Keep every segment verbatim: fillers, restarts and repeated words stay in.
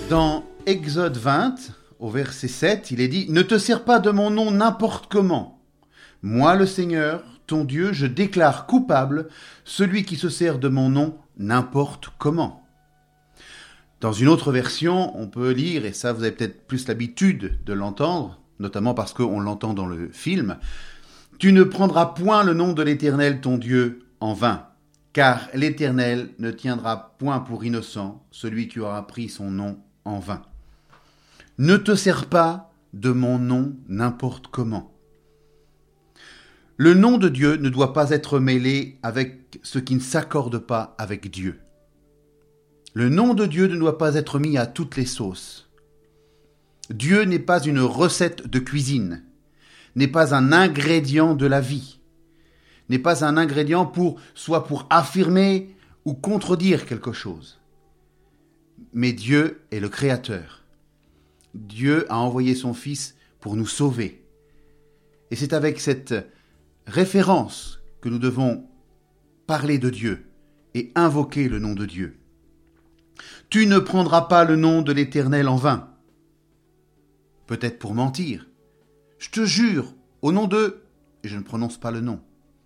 Dans Exode vingt, au verset sept, il est dit « Ne te sers pas de mon nom n'importe comment. Moi, le Seigneur, ton Dieu, je déclare coupable celui qui se sert de mon nom n'importe comment. » Dans une autre version, on peut lire, et ça vous avez peut-être plus l'habitude de l'entendre, notamment parce qu'on l'entend dans le film, « Tu ne prendras point le nom de l'Éternel ton Dieu en vain, car l'Éternel ne tiendra point pour innocent celui qui aura pris son nom en vain. Ne te sers pas de mon nom n'importe comment. » Le nom de Dieu ne doit pas être mêlé avec ce qui ne s'accorde pas avec Dieu. Le nom de Dieu ne doit pas être mis à toutes les sauces. Dieu n'est pas une recette de cuisine, n'est pas un ingrédient de la vie, n'est pas un ingrédient pour soit pour affirmer ou contredire quelque chose. Mais Dieu est le Créateur. Dieu a envoyé son Fils pour nous sauver. Et c'est avec cette référence que nous devons parler de Dieu et invoquer le nom de Dieu. Tu ne prendras pas le nom de l'Éternel en vain. Peut-être pour mentir. Je te jure, au nom de... Et je ne prononce pas le nom.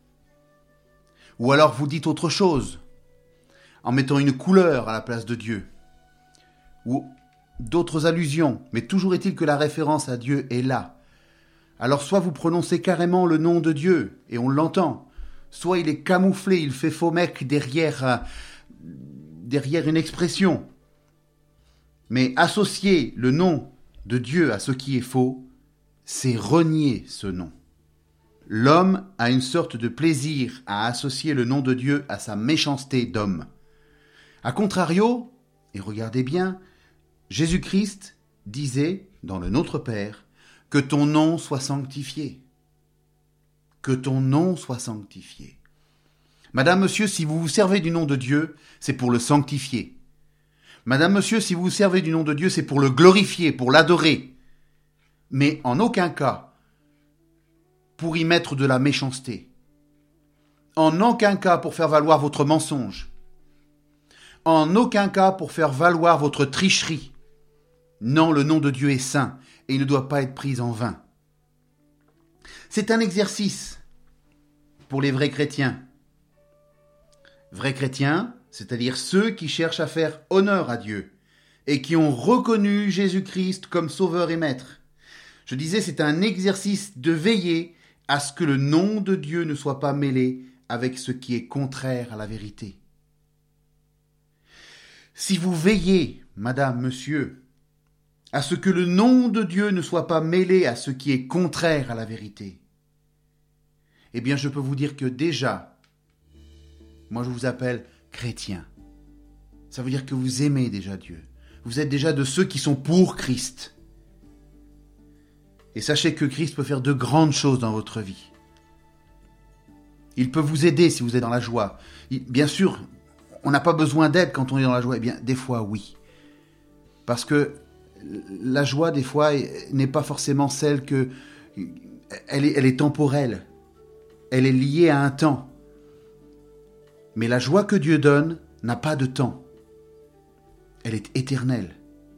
Ou alors vous dites autre chose, en mettant une couleur à la place de Dieu. Ou d'autres allusions, mais toujours est-il que la référence à Dieu est là. Alors soit vous prononcez carrément le nom de Dieu, et on l'entend, soit il est camouflé, il fait faux mec derrière, euh, derrière une expression. Mais associer le nom de Dieu à ce qui est faux, c'est renier ce nom. L'homme a une sorte de plaisir à associer le nom de Dieu à sa méchanceté d'homme. A contrario, et regardez bien, Jésus-Christ disait, dans le Notre Père, que ton nom soit sanctifié. Que ton nom soit sanctifié. Madame, monsieur, si vous vous servez du nom de Dieu, c'est pour le sanctifier. Madame, monsieur, si vous vous servez du nom de Dieu, c'est pour le glorifier, pour l'adorer. Mais en aucun cas pour y mettre de la méchanceté. En aucun cas pour faire valoir votre mensonge. En aucun cas pour faire valoir votre tricherie. Non, le nom de Dieu est saint et il ne doit pas être pris en vain. C'est un exercice pour les vrais chrétiens. Vrais chrétiens, c'est-à-dire ceux qui cherchent à faire honneur à Dieu et qui ont reconnu Jésus-Christ comme sauveur et maître. Je disais, c'est un exercice de veiller à ce que le nom de Dieu ne soit pas mêlé avec ce qui est contraire à la vérité. Si vous veillez, madame, monsieur, à ce que le nom de Dieu ne soit pas mêlé à ce qui est contraire à la vérité, eh bien je peux vous dire que déjà, moi je vous appelle chrétien. Ça veut dire que vous aimez déjà Dieu. Vous êtes déjà de ceux qui sont pour Christ. Et sachez que Christ peut faire de grandes choses dans votre vie. Il peut vous aider si vous êtes dans la joie. Il, bien sûr, on n'a pas besoin d'aide quand on est dans la joie. Eh bien, des fois, oui. Parce que la joie, des fois, n'est pas forcément celle que... Elle est, elle est temporelle. Elle est liée à un temps. Mais la joie que Dieu donne n'a pas de temps. Elle est éternelle.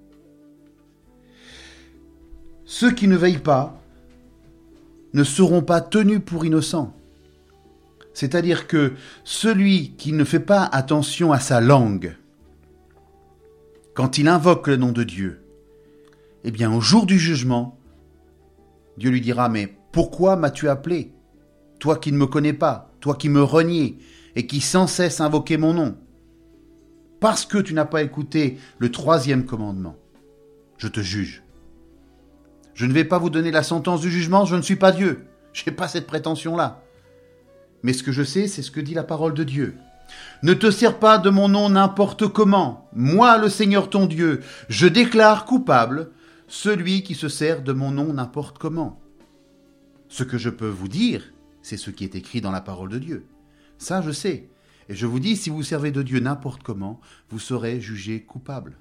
Ceux qui ne veillent pas ne seront pas tenus pour innocents. C'est-à-dire que celui qui ne fait pas attention à sa langue, quand il invoque le nom de Dieu, eh bien au jour du jugement, Dieu lui dira « Mais pourquoi m'as-tu appelé, toi qui ne me connais pas, toi qui me reniais et qui sans cesse invoquais mon nom ? Parce que tu n'as pas écouté le troisième commandement, je te juge. » Je ne vais pas vous donner la sentence du jugement, je ne suis pas Dieu. Je n'ai pas cette prétention-là. Mais ce que je sais, c'est ce que dit la parole de Dieu. Ne te sers pas de mon nom n'importe comment. Moi, le Seigneur ton Dieu, je déclare coupable celui qui se sert de mon nom n'importe comment. Ce que je peux vous dire, c'est ce qui est écrit dans la parole de Dieu. Ça, je sais. Et je vous dis, si vous servez de Dieu n'importe comment, vous serez jugé coupable.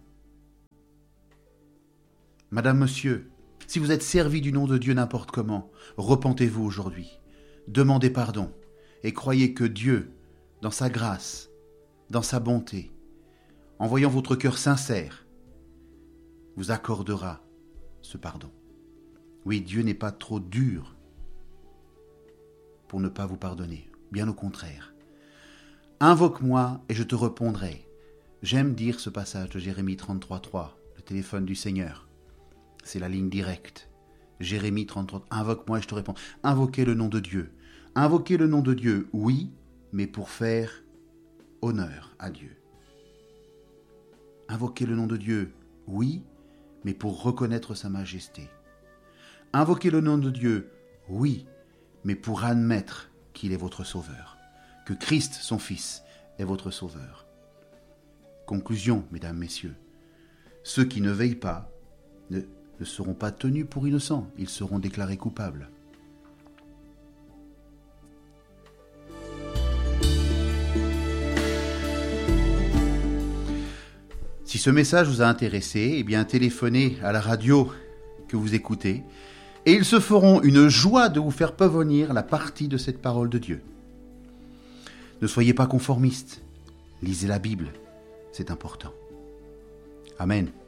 Madame, monsieur, si vous êtes servi du nom de Dieu n'importe comment, repentez-vous aujourd'hui, demandez pardon et croyez que Dieu, dans sa grâce, dans sa bonté, en voyant votre cœur sincère, vous accordera ce pardon. Oui, Dieu n'est pas trop dur pour ne pas vous pardonner. Bien au contraire. Invoque-moi et je te répondrai. J'aime dire ce passage de Jérémie trente-trois trois, le téléphone du Seigneur. C'est la ligne directe. Jérémie trente-trois, invoque-moi et je te réponds. Invoquez le nom de Dieu. Invoquez le nom de Dieu, oui, mais pour faire honneur à Dieu. Invoquez le nom de Dieu, oui, mais pour reconnaître sa majesté. Invoquez le nom de Dieu, oui, mais pour admettre qu'il est votre sauveur, que Christ, son Fils, est votre sauveur. Conclusion, mesdames, messieurs, ceux qui ne veillent pas ne, ne seront pas tenus pour innocents, ils seront déclarés coupables. Si ce message vous a intéressé, eh bien téléphonez à la radio que vous écoutez et ils se feront une joie de vous faire parvenir la partie de cette parole de Dieu. Ne soyez pas conformistes, lisez la Bible, c'est important. Amen.